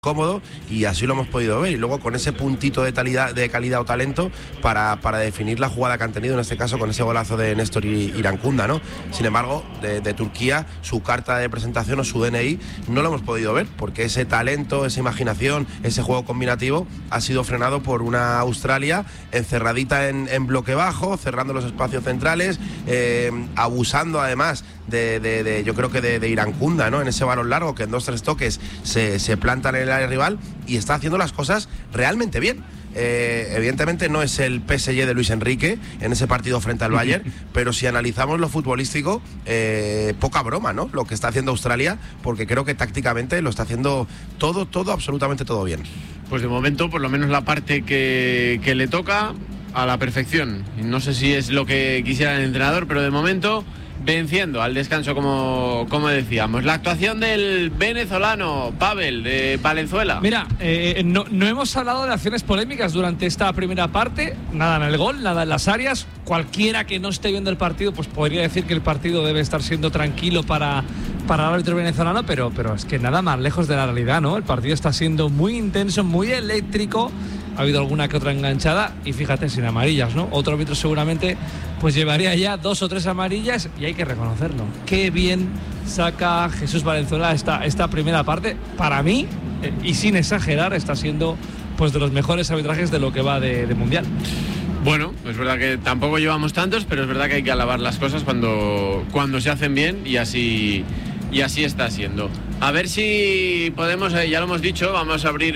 cómodo, y así lo hemos podido ver, y luego con ese puntito de calidad o talento para definir la jugada que han tenido, en este caso con ese golazo de Néstor Irankunda, ¿no? Sin embargo, de Turquía, su carta de presentación o su DNI no lo hemos podido ver, porque ese talento, esa imaginación, ese juego combinativo ha sido frenado por una Australia encerradita en bloque bajo, cerrando los espacios centrales, abusando además yo creo que de Irankunda, ¿no? En ese balón largo que en 2-3 toques se plantan en el área rival, y está haciendo las cosas realmente bien. Evidentemente no es el PSG de Luis Enrique en ese partido frente al Bayern, pero si analizamos lo futbolístico, poca broma, ¿no? Lo que está haciendo Australia, porque creo que tácticamente lo está haciendo todo, absolutamente todo bien. Pues de momento, por lo menos la parte que le toca, a la perfección. No sé si es lo que quisiera el entrenador, pero de momento venciendo al descanso, como decíamos. La actuación del venezolano Pavel de Valenzuela. Mira, no hemos hablado de acciones polémicas durante esta primera parte. Nada en el gol, nada en las áreas. Cualquiera que no esté viendo el partido pues podría decir que el partido debe estar siendo tranquilo para el árbitro venezolano, pero es que nada más lejos de la realidad, ¿no? El partido está siendo muy intenso, muy eléctrico. Ha habido alguna que otra enganchada, y fíjate, sin amarillas, ¿no? Otro árbitro seguramente pues llevaría ya 2 o 3 amarillas, y hay que reconocerlo. Qué bien saca Jesús Valenzuela esta primera parte. Para mí, y sin exagerar, está siendo pues de los mejores arbitrajes de lo que va de Mundial. Bueno, es verdad que tampoco llevamos tantos, pero es verdad que hay que alabar las cosas cuando se hacen bien, y así está siendo. A ver si podemos, ya lo hemos dicho, vamos a abrir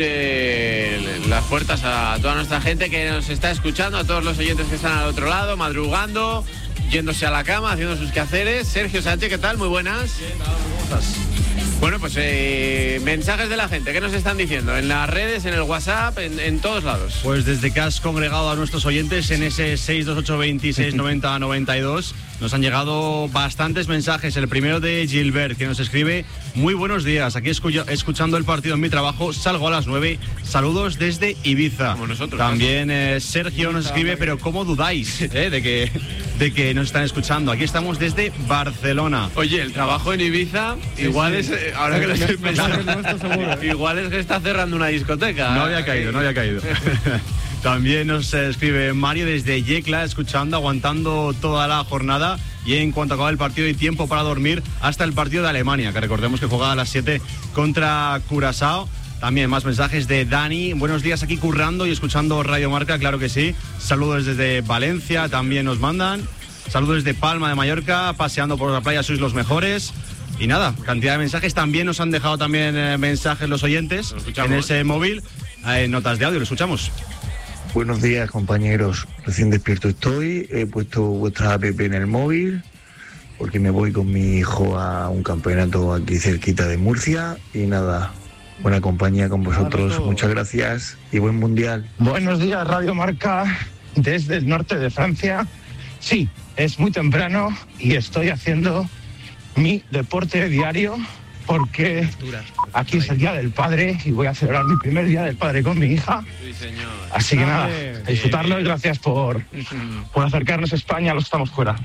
las puertas a toda nuestra gente que nos está escuchando, a todos los oyentes que están al otro lado, madrugando, yéndose a la cama, haciendo sus quehaceres. Sergio Sánchez, ¿qué tal? Muy buenas. ¿Cómo estás? Bueno, pues mensajes de la gente, ¿qué nos están diciendo? En las redes, en el WhatsApp, en todos lados. Pues desde que has congregado a nuestros oyentes en ese 628 26 90 92, nos han llegado bastantes mensajes. El primero de Gilbert, que nos escribe: muy buenos días, aquí escuchando el partido en mi trabajo, salgo a las 9, saludos desde Ibiza. Como nosotros. También Sergio nos escribe: pero ¿cómo dudáis de que nos están escuchando? Aquí estamos desde Barcelona. Oye, el trabajo en Ibiza igual es, ahora que lo estoy pensando, igual es que está cerrando una discoteca. No había caído. También nos escribe Mario desde Yecla, escuchando, aguantando toda la jornada, y en cuanto acaba el partido hay tiempo para dormir hasta el partido de Alemania, que recordemos que juega a las 7 contra Curazao. También más mensajes de Dani: buenos días, aquí currando y escuchando Radio Marca, claro que sí. Saludos desde Valencia, también nos mandan. Saludos desde Palma de Mallorca, paseando por la playa, sois los mejores. Y nada, cantidad de mensajes. También nos han dejado mensajes los oyentes en ese móvil, notas de audio, lo escuchamos. Buenos días, compañeros. Recién despierto estoy. He puesto vuestra app en el móvil porque me voy con mi hijo a un campeonato aquí cerquita de Murcia. Y nada, buena compañía con vosotros. Muchas gracias y buen mundial. Buenos días, Radio Marca, desde el norte de Francia. Sí, es muy temprano y estoy haciendo mi deporte diario porque aquí es el Día del Padre y voy a celebrar mi primer Día del Padre con mi hija. Sí, señor. Así que nada, a disfrutarlo, y gracias por acercarnos a España a los que estamos fuera.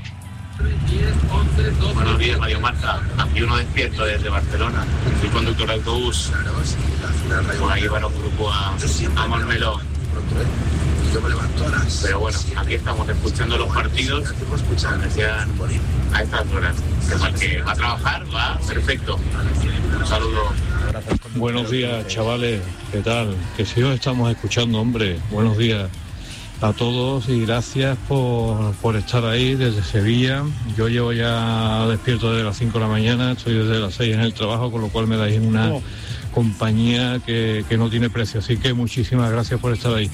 Buenos días, Radio Marca. Aquí uno despierto desde Barcelona. Soy conductor de autobús. Por ahí van un grupo a Montmeló. Pero bueno, aquí estamos escuchando los partidos, decían a estas horas. Que va a trabajar, va perfecto. Un saludo. Buenos días, chavales, ¿qué tal? Que sí os estamos escuchando, hombre. Buenos días a todos y gracias por estar ahí desde Sevilla. Yo llevo ya despierto desde las 5 de la mañana, estoy desde las 6 en el trabajo, con lo cual me dais una compañía que no tiene precio. Así que muchísimas gracias por estar ahí.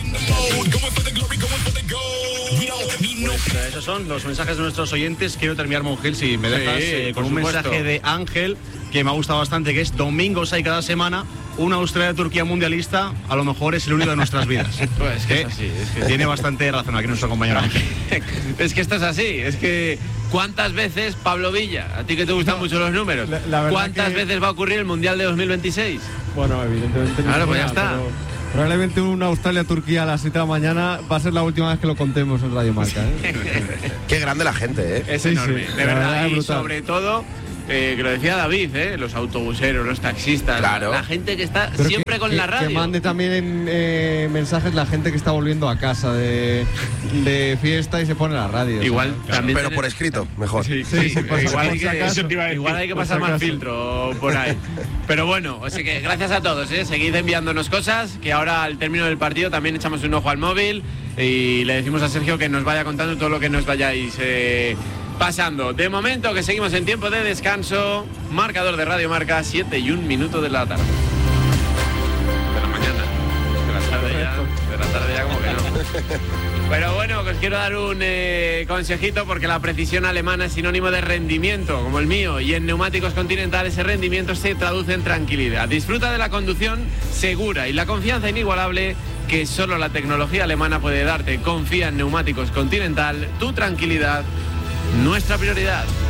Pues esos son los mensajes de nuestros oyentes. Quiero terminar, Mongel, si me dejas, con un mensaje de Ángel que me ha gustado bastante, que es: domingos hay cada semana, una Australia-Turquía mundialista, a lo mejor es el único de nuestras vidas. Pues es que es así, es que tiene bastante razón aquí nuestro compañero Ángel. Es que esto es así, es que ¿cuántas veces, Pablo Villa, a ti que te gustan mucho los números, cuántas veces va a ocurrir el Mundial de 2026? Bueno, evidentemente no. Claro, pues ya está. Probablemente una Australia-Turquía a las 7 de la mañana va a ser la última vez que lo contemos en Radio Marca, ¿eh? Qué grande la gente, ¿eh? Es enorme, sí, de verdad. Y brutal. sobre todo que lo decía David, los autobuseros, los taxistas, claro, la gente que está Pero siempre con la radio. Que mande también mensajes la gente que está volviendo a casa de fiesta y se pone la radio. Igual, claro, también pero por escrito, mejor. Sí, igual hay que pasar más filtro por ahí. Pero bueno, o sea que gracias a todos, seguid enviándonos cosas, que ahora al término del partido también echamos un ojo al móvil y le decimos a Sergio que nos vaya contando todo lo que nos vayáis pasando. De momento que seguimos en tiempo de descanso, marcador de Radio Marca, 7:01 de la tarde. De la mañana. De la tarde ya como que no. Pero bueno, os quiero dar un consejito, porque la precisión alemana es sinónimo de rendimiento, como el mío, y en Neumáticos Continental ese rendimiento se traduce en tranquilidad. Disfruta de la conducción segura y la confianza inigualable que solo la tecnología alemana puede darte. Confía en Neumáticos Continental, tu tranquilidad, nuestra prioridad.